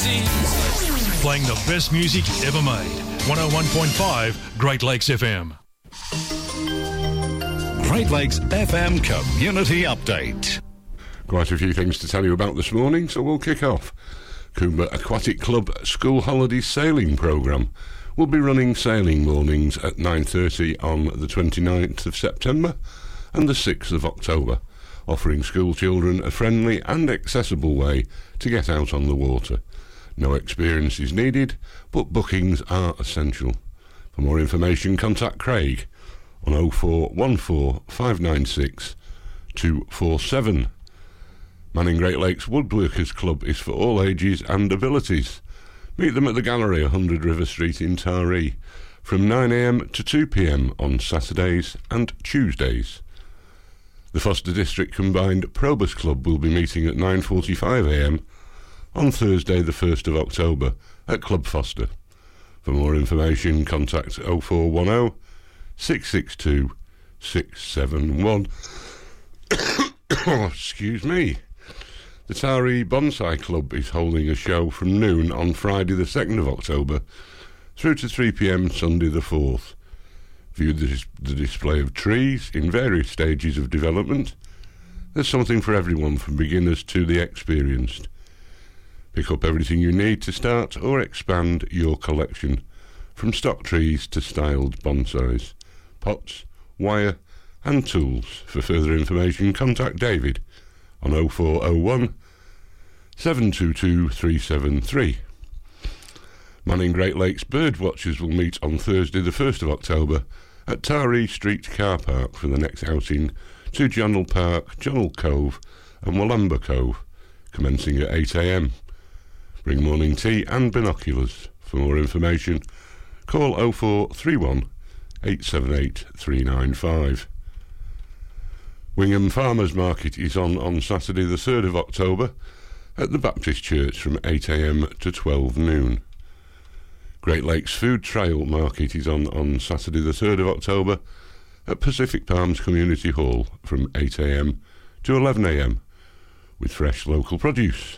Playing the best music ever made. 101.5 Great Lakes FM. Great Lakes FM Community Update. Quite a few things to tell you about this morning, so we'll kick off. Coomber Aquatic Club School Holidays Sailing Programme will be running sailing mornings at 9:30 on the 29th of September and the 6th of October, offering school children a friendly and accessible way to get out on the water. No experience is needed, but bookings are essential. For more information, contact Craig on 0414 596 247. Manning Great Lakes Woodworkers Club is for all ages and abilities. Meet them at the Gallery, 100 River Street in Taree, from 9am to 2pm on Saturdays and Tuesdays. The Foster District Combined Probus Club will be meeting at 9:45am on Thursday the 1st of October at Club Foster. For more information, contact 0410 662 671. Excuse me. The Taree Bonsai Club is holding a show from noon on Friday the 2nd of October through to 3pm Sunday the 4th. View the display of trees in various stages of development. There's something for everyone, from beginners to the experienced. Pick up everything you need to start or expand your collection, from stock trees to styled bonsais, pots, wire and tools. For further information, contact David on 0401 722 373. Manning Great Lakes Bird Watchers will meet on Thursday the 1st of October at Taree Street Car Park for the next outing to Johnnell Park, Johnnell Cove and Wollamba Cove, commencing at 8am. Bring morning tea and binoculars. For more information, call 0431 878 395. Wingham Farmers Market is on Saturday the 3rd of October at the Baptist Church from 8am to 12 noon. Great Lakes Food Trail Market is on Saturday the 3rd of October at Pacific Palms Community Hall from 8am to 11am with fresh local produce.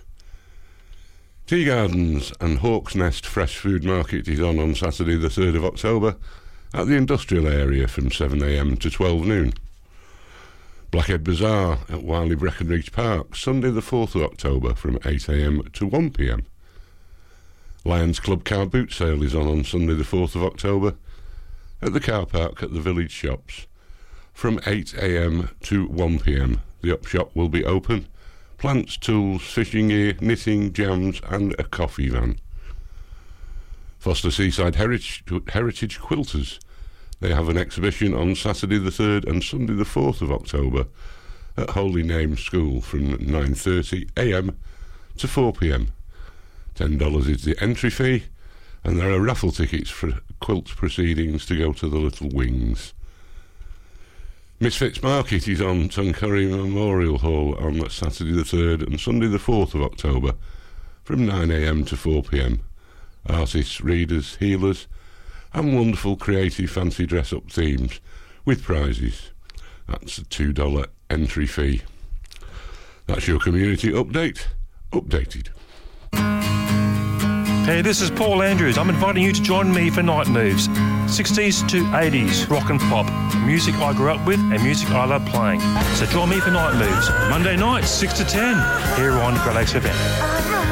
Tea Gardens and Hawk's Nest Fresh Food Market is on Saturday the 3rd of October at the industrial area from 7am to 12 noon. Blackhead Bazaar at Wiley Breckenridge Park, Sunday the 4th of October from 8am to 1pm. Lions Club Car Boot Sale is on Sunday the 4th of October at the car park at the village shops from 8am to 1pm. The up shop will be open. Plants, tools, fishing gear, knitting, jams and a coffee van. Foster Seaside Heritage Quilters. They have an exhibition on Saturday the 3rd and Sunday the 4th of October at Holy Name School from 9:30am to 4pm. $10 is the entry fee, and there are raffle tickets for quilt proceedings to go to the Little Wings. Misfits Market is on Tuncurry Memorial Hall on Saturday the 3rd and Sunday the 4th of October from 9am to 4pm. Artists, readers, healers and wonderful creative fancy dress-up themes with prizes. That's a $2 entry fee. That's your community update, updated. Hey, this is Paul Andrews. I'm inviting you to join me for Night Moves. 60s to 80s, rock and pop. Music I grew up with and music I love playing. So join me for Night Moves. Monday nights, 6 to 10, here on Great Lakes FM.